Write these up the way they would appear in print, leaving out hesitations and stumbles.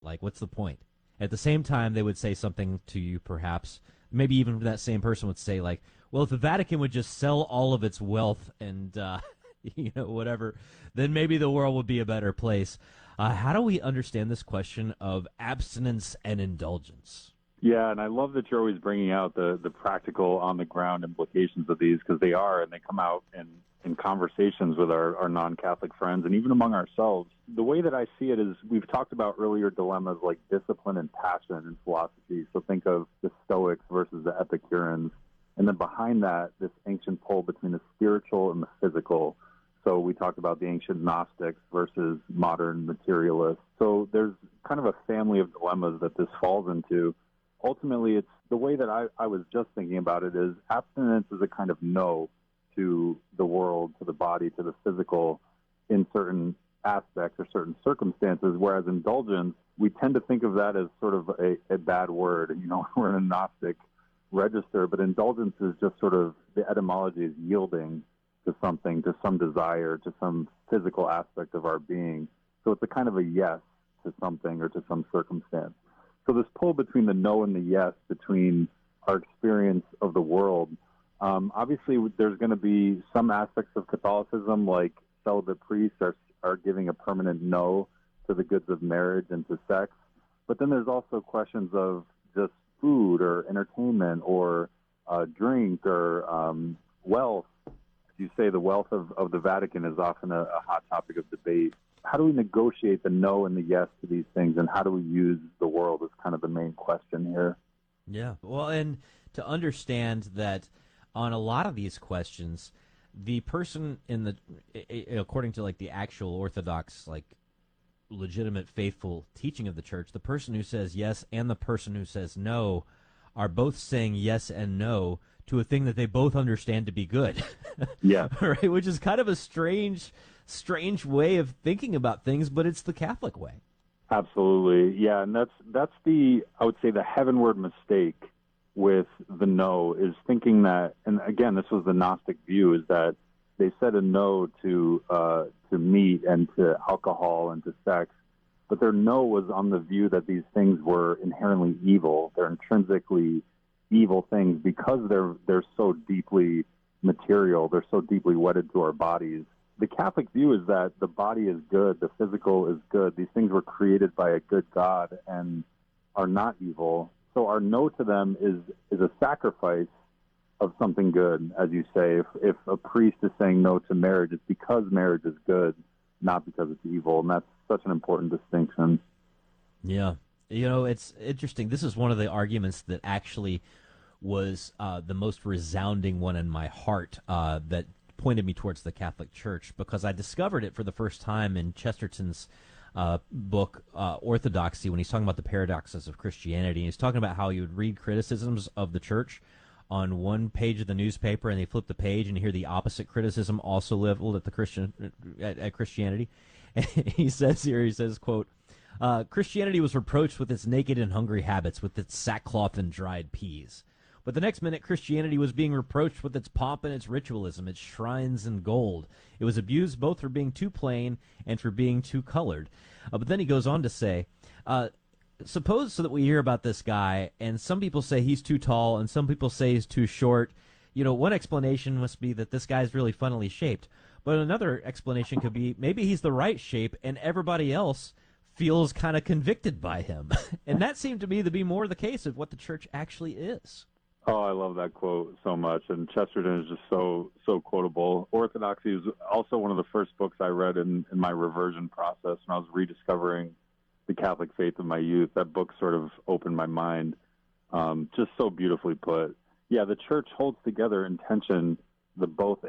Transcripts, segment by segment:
Like, what's the point? At the same time, they would say something to you, perhaps. Maybe even that same person would say, like, well, if the Vatican would just sell all of its wealth and, whatever, then maybe the world would be a better place. How do we understand this question of abstinence and indulgence? Yeah, and I love that you're always bringing out the practical, on-the-ground implications of these, because they are, and they come out in conversations with our non-Catholic friends and even among ourselves. The way that I see it is we've talked about earlier dilemmas like discipline and passion in philosophy. So think of the Stoics versus the Epicureans. And then behind that, this ancient pull between the spiritual and the physical. So we talked about the ancient Gnostics versus modern materialists. So there's kind of a family of dilemmas that this falls into. Ultimately, it's the way that I was just thinking about it is abstinence is a kind of no to the world, to the body, to the physical in certain aspects or certain circumstances, whereas indulgence, we tend to think of that as sort of a bad word. We're in a Gnostic register, but indulgence is just sort of, the etymology is yielding to something, to some desire, to some physical aspect of our being. So it's a kind of a yes to something or to some circumstance. So this pull between the no and the yes, between our experience of the world, obviously there's going to be some aspects of Catholicism, like celibate priests are giving a permanent no to the goods of marriage and to sex. But then there's also questions of just food or entertainment or drink or wealth. As you say, the wealth of the Vatican is often a hot topic of debate. How do we negotiate the no and the yes to these things, and how do we use the world is kind of the main question here. Yeah. Well, and to understand that on a lot of these questions, the person according to like the actual Orthodox, like legitimate, faithful teaching of the church, the person who says yes and the person who says no are both saying yes and no to a thing that they both understand to be good. Yeah. Right? Which is kind of a strange way of thinking about things, but it's the Catholic way. Absolutely. Yeah, and that's I would say the heavenward mistake with the no is thinking that, and again, this was the Gnostic view, is that they said a no to meat and to alcohol and to sex, but their no was on the view that these things were inherently evil. They're intrinsically evil things because they're so deeply material. They're so deeply wedded to our bodies. The Catholic view is that the body is good, the physical is good. These things were created by a good God and are not evil. So our no to them is a sacrifice of something good, as you say. If a priest is saying no to marriage, it's because marriage is good, not because it's evil. And that's such an important distinction. Yeah. It's interesting. This is one of the arguments that actually was the most resounding one in my heart that pointed me towards the Catholic Church, because I discovered it for the first time in Chesterton's book, Orthodoxy, when he's talking about the paradoxes of Christianity. He's talking about how you would read criticisms of the church on one page of the newspaper, and they flip the page and you hear the opposite criticism also leveled at at Christianity. And he says, quote, Christianity was reproached with its naked and hungry habits, with its sackcloth and dried peas. But the next minute, Christianity was being reproached with its pomp and its ritualism, its shrines and gold. It was abused both for being too plain and for being too colored. But then he goes on to say, suppose so that we hear about this guy, and some people say he's too tall, and some people say he's too short. One explanation must be that this guy's really funnily shaped. But another explanation could be maybe he's the right shape, and everybody else feels kind of convicted by him. And that seemed to me to be more the case of what the church actually is. Oh, I love that quote so much, and Chesterton is just so quotable. Orthodoxy is also one of the first books I read in my reversion process when I was rediscovering the Catholic faith of my youth. That book sort of opened my mind, just so beautifully put. Yeah, the church holds together in tension both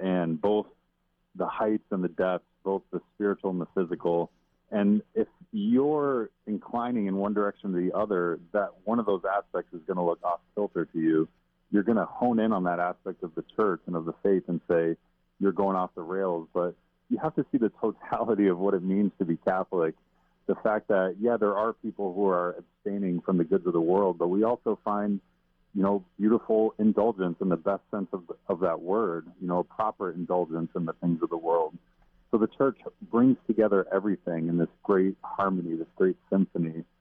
the heights and the depths, both the spiritual and the physical. And if you're inclining in one direction or the other, that one of those aspects is going to look off kilter to you. You're going to hone in on that aspect of the church and of the faith and say you're going off the rails. But you have to see the totality of what it means to be Catholic. The fact that, yeah, there are people who are abstaining from the goods of the world, but we also find, beautiful indulgence in the best sense of that word, proper indulgence in the things of the world. So the church brings together everything in this great harmony, this great symphony.